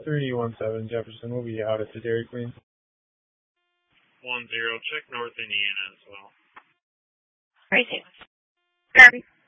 317 Jefferson will be out at the Dairy Queen. 10, check North Indiana as well. Crazy. Copy.